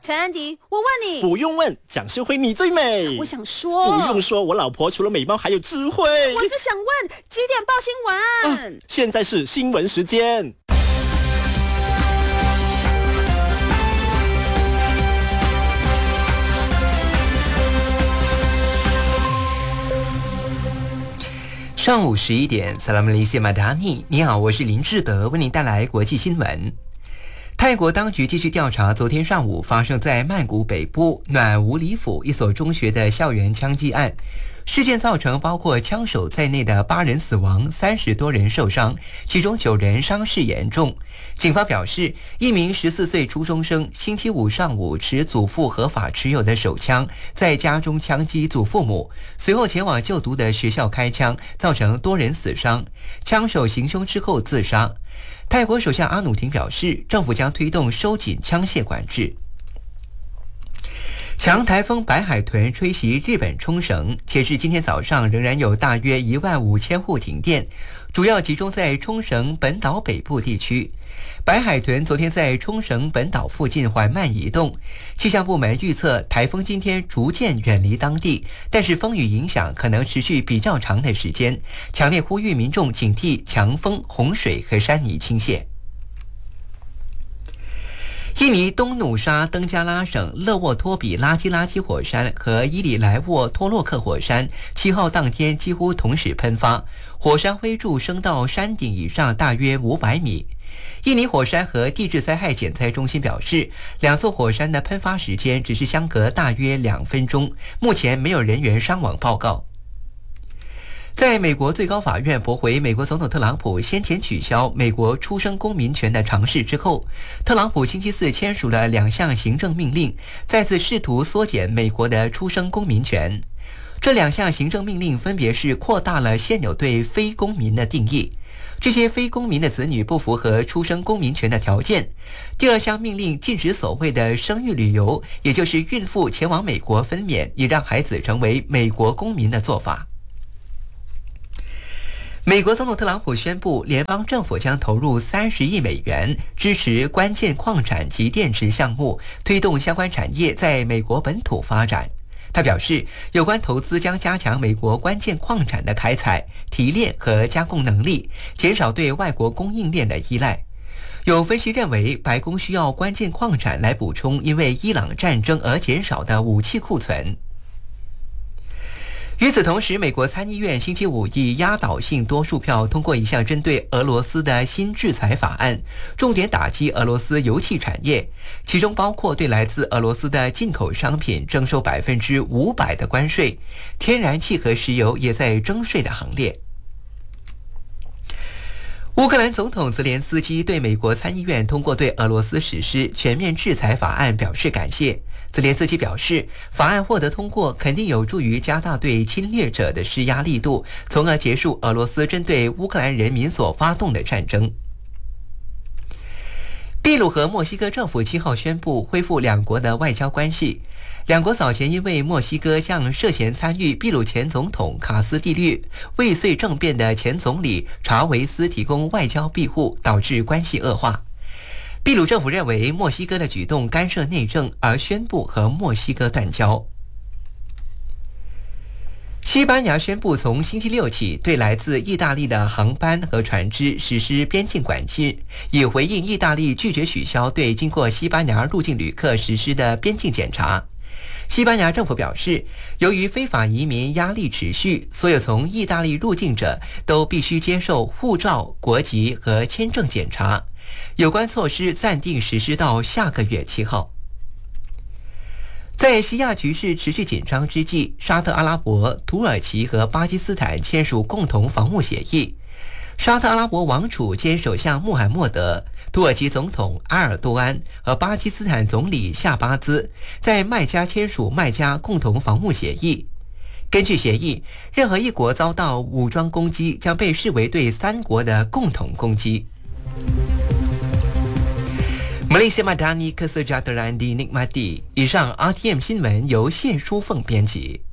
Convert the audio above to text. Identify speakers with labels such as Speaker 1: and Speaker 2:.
Speaker 1: 陈安迪，我问你，
Speaker 2: 不用问，蒋秀慧你最美。
Speaker 1: 我想说，
Speaker 2: 不用说，我老婆除了美貌还有智慧。
Speaker 1: 我是想问几点报新闻？
Speaker 2: 现在是新闻时间。
Speaker 3: 上午11点 Salam Malaysia Madani， 你好，我是林志德，为您带来国际新闻。泰国当局继续调查昨天上午发生在曼谷北部暖武里府一所中学的校园枪击案，事件造成包括枪手在内的8人死亡，30多人受伤，其中9人伤势严重。警方表示，一名14岁初中生星期五上午持祖父合法持有的手枪在家中枪击祖父母，随后前往就读的学校开枪，造成多人死伤。枪手行凶之后自杀。泰国首相阿努廷表示，政府将推动收紧枪械管制。强台风白海豚吹袭日本冲绳，截至今天早上仍然有大约15000户停电，主要集中在冲绳本岛北部地区。白海豚昨天在冲绳本岛附近缓慢移动，气象部门预测台风今天逐渐远离当地，但是风雨影响可能持续比较长的时间，强烈呼吁民众警惕强风、洪水和山泥倾泻。印尼东努沙登加拉省勒沃托比拉基拉基火山和伊里莱沃托洛克火山7号当天几乎同时喷发，火山灰柱升到山顶以上大约500米。印尼火山和地质灾害减灾中心表示，两座火山的喷发时间只是相隔大约2分钟，目前没有人员伤亡报告。在美国最高法院驳回美国总统特朗普先前取消美国出生公民权的尝试之后，特朗普星期四签署了2项行政命令，再次试图缩减美国的出生公民权。这2项行政命令分别是扩大了现有对非公民的定义，这些非公民的子女不符合出生公民权的条件。第2项命令禁止所谓的生育旅游，也就是孕妇前往美国分娩，以让孩子成为美国公民的做法。美国总统特朗普宣布，联邦政府将投入30亿美元支持关键矿产及电池项目，推动相关产业在美国本土发展。他表示，有关投资将加强美国关键矿产的开采、提炼和加工能力，减少对外国供应链的依赖。有分析认为，白宫需要关键矿产来补充因为伊朗战争而减少的武器库存。与此同时，美国参议院星期五以压倒性多数票通过一项针对俄罗斯的新制裁法案，重点打击俄罗斯油气产业，其中包括对来自俄罗斯的进口商品征收500%的关税，天然气和石油也在征税的行列。乌克兰总统泽连斯基对美国参议院通过对俄罗斯实施全面制裁法案表示感谢。泽连斯基表示，法案获得通过肯定有助于加大对侵略者的施压力度，从而结束俄罗斯针对乌克兰人民所发动的战争。秘鲁和墨西哥政府7号宣布恢复两国的外交关系。两国早前因为墨西哥向涉嫌参与秘鲁前总统卡斯蒂略未遂政变的前总理查韦斯提供外交庇护，导致关系恶化。秘鲁政府认为墨西哥的举动干涉内政，而宣布和墨西哥断交。西班牙宣布从星期6起对来自意大利的航班和船只实施边境管制，以回应意大利拒绝取消对经过西班牙入境旅客实施的边境检查。西班牙政府表示，由于非法移民压力持续，所有从意大利入境者都必须接受护照、国籍和签证检查。有关措施暂定实施到下个月7号。在西亚局势持续紧张之际，沙特阿拉伯、土耳其和巴基斯坦签署共同防务协议。沙特阿拉伯王储兼首相穆罕默德、土耳其总统埃尔多安和巴基斯坦总理夏巴兹在麦加签署麦加共同防务协议。根据协议，任何一国遭到武装攻击将被视为对3国的共同攻击。Malaysia Madani Kesejahteraan dinikmati。以上 RTM 新闻由谢淑凤编辑。